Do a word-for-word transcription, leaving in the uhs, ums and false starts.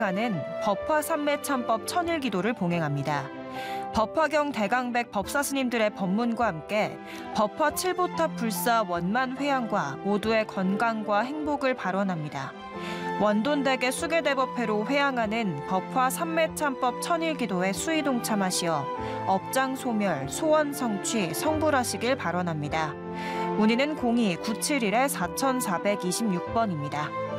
하는 법화 삼매참법 천일기도를 봉행합니다. 법화경 대강백 법사스님들의 법문과 함께 법화 칠보탑 불사 원만 회양과 모두의 건강과 행복을 발언합니다. 원돈대계 수계대법회로 회양하는 법화 삼매참법 천일기도에 수의 동참하시어 업장 소멸, 소원 성취, 성불하시길 발언합니다. 문의는 공이 구칠일 사사이육 번입니다.